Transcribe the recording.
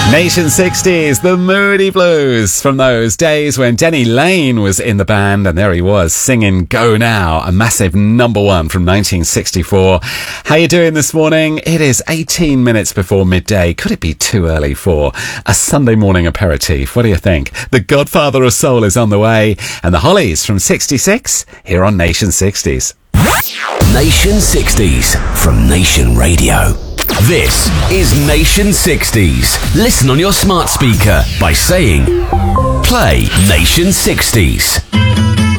Nation 60s, the Moody Blues, from those days when Denny Laine was in the band, and there he was singing Go Now, a massive number one from 1964. How you doing this morning? It is 18 minutes before midday. Could it be too early for a Sunday morning aperitif? What do you think? The Godfather of Soul is on the way, and the Hollies from 66 here on Nation 60s. Nation 60s from Nation Radio. This is Nation 60s. Listen on your smart speaker by saying, play Nation 60s.